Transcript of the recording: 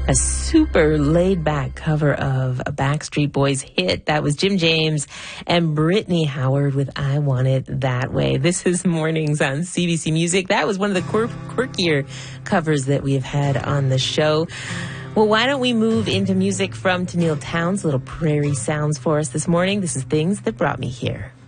A super laid-back cover of a Backstreet Boys hit. That was Jim James and Brittany Howard with I Want It That Way. This is Mornings on CBC Music. That was one of the quirkier covers that we have had on the show. Well, why don't we move into music from Tenille Townes, Little Prairie Sounds for us this morning. This is Things That Brought Me Here.